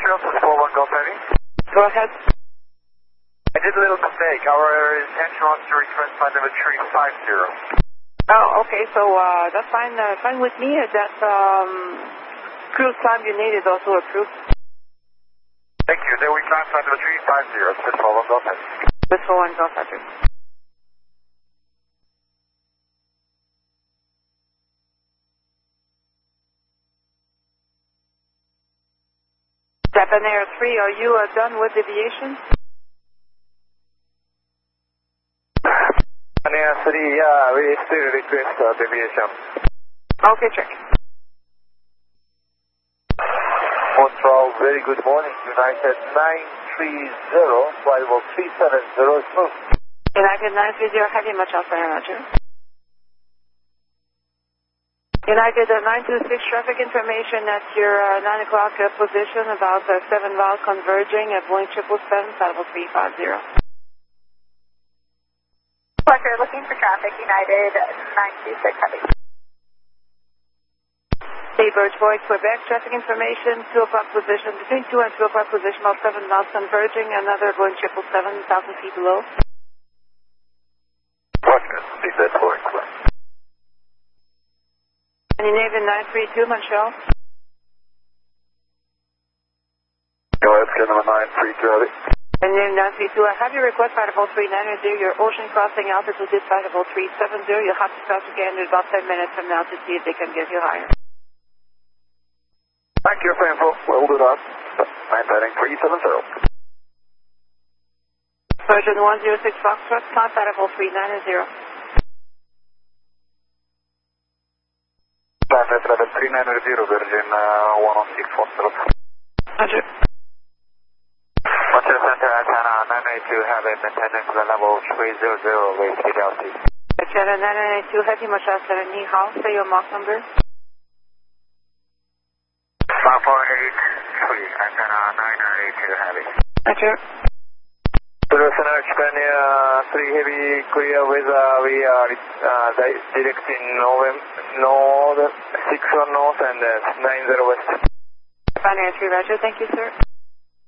Montreal, 41 Golf Heavy. Go ahead. I did a little mistake. Our intention was to request flight number 350. Oh, okay, so that's fine. Fine with me. That cruise time you need is also approved. Thank you. Then we climb flight number 350. This 41 Golf Heavy. This 41 Golf Heavy. Japan Air 3, are you done with deviation? Japan Air 3, yeah, we still request deviation. Okay, check. Montreal, very good morning. United 930, flight level 370 is moved. United 930, heavy much Alpha Air, Roger. United 926, traffic information at your 9 o'clock position, about 7 miles converging at Boeing 777, flight level 350. Pleasure, looking for traffic, United 926 heavy. Hey, Birchboy, Quebec, traffic information, 2 o'clock position, between 2 and 2 o'clock position, about 7 miles converging, another Boeing 777, 1,000 feet below. Roger, speed that for inquiry. And United 932, Montreal. Go ahead, scan number 932, heavy. And United 932, I have your request, flight level 390, your ocean crossing altitude is flight level 370. You'll have to start again in about 10 minutes from now to see if they can get you higher. Thank you for info. We'll do that. I'm heading 370. Version 106 Foxtrot, climb flight level 390. Climb flight level 390, Virgin 106 Foxtrot. Roger. Montreal Center, antenna 992, have it maintaining the level 300, with speed altitude. Channel 992, heavy Montreal Center, Ni Hao, say your Mach number. 5483, antenna 992, heavy. Roger. Center, Japan 3 heavy, clear with, we are directing north, 61 north and 90 west. Japan Air 3, Roger. Thank you, sir.